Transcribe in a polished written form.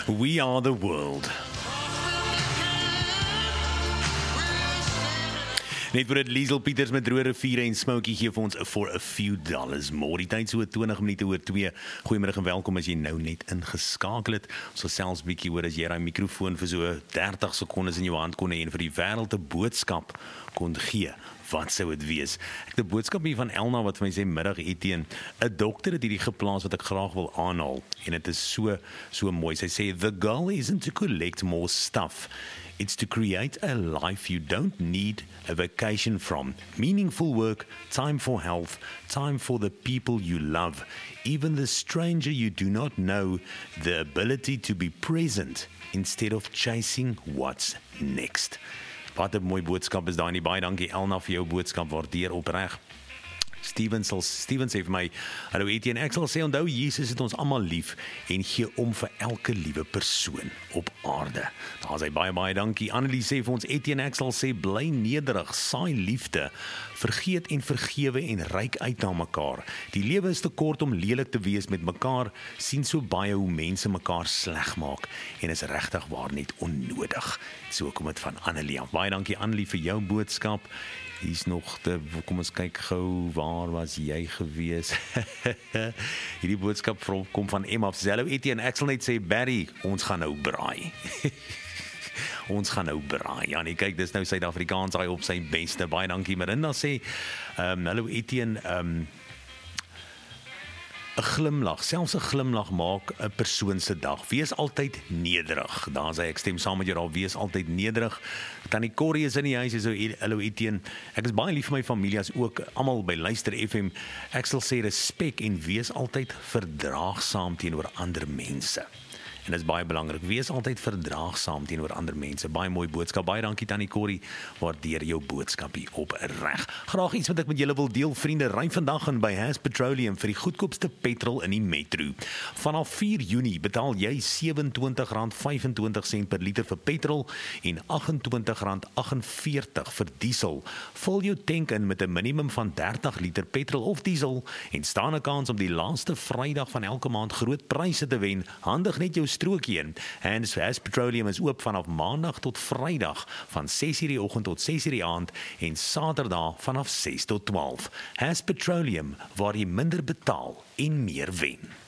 We are the world. Net voor dit Liesel Pieters met Droë Riviere en Smokey gee vir ons for a few dollars. Môre tyd so 20 minute oor 2. Goeiemiddag en welkom as jy nou net ingeskakel het. Ons sal selfs bietjie hoor as jy daai mikrofoon vir so 30 sekondes in jou hand kon hê en vir die wêreld 'n boodskap kon gee. Wat sou dit wees? Ek het 'n boodskap hier van Elna wat vir my sê middag Etienne. 'n Dokter het hierdie geplaas wat ek graag wil aanhaal en dit is so mooi. Sy sê the goal isn't to collect more stuff. It's to create a life you don't need a vacation from. Meaningful work, time for health, time for the people you love, even the stranger you do not know, the ability to be present instead of chasing what's next. Wat 'n mooi boodskap is daai nie. Baie dankie Elna vir jou boodskap, waardeer opreg. Steven sê vir my, hallo Etienne, ek sal sê, onthou Jesus het ons almal lief en gee om vir elke liewe persoon op aarde. Daar sê baie dankie. Annelie sê vir ons, Etienne, ek sal sê, bly nederig, saai liefde, vergeet en vergewe en reik uit na mekaar. Die lewe is te kort om lelik te wees met mekaar, sien so baie hoe mense mekaar sleg maak en is regtig waar net onnodig. So kom dit van Annelie. Baie dankie Annelie vir jou boodskap. Hier's nog kom ons kyk gou, waar was jy gewees? Hierdie boodskap kom van Emma Zello Etienne, ek sal net sê Barry, ons gaan nou braai. Ons gaan nou braai. Ja nee, kyk, dis nou Suid-Afrikaans hy op sy beste. Baie dankie Marinda sê, hallo Etienne, 'n glimlag, selfs 'n glimlag maak 'n persoon se dag. Wees altyd nederig. Daar sê ek stem saam met jou daar, wees altyd nederig. Tannie Corrie is in die huis, so hallo Etienne. Ek is baie lief vir my familie as ook almal by Luister FM. Ek sal sê respek en wees altyd verdraagsaam teenoor ander mense. En dit is baie belangrik, wees altyd verdraagsaam teenoor ander mense. Baie mooi boodskap, baie dankie Tannie Corrie, waardeer jou boodskap hier op reg. Graag iets wat ek met julle wil deel, vriende, ry vandag in by Has Petroleum vir die goedkoopste petrol in die metro. Vanaf 4 Junie betaal jy R27.25 per liter vir petrol en R28.48 vir diesel. Vul jou tank in met 'n minimum van 30 liter petrol of diesel en staan 'n kans om die laaste Vrydag van elke maand groot pryse te wen. Handig net jou strokie in. Has Petroleum is oop vanaf Maandag tot Vrydag van 6:00 die oggend tot 6:00 die aand en Saterdag vanaf 6 tot 12. Has Petroleum, waar jy minder betaal en meer wen.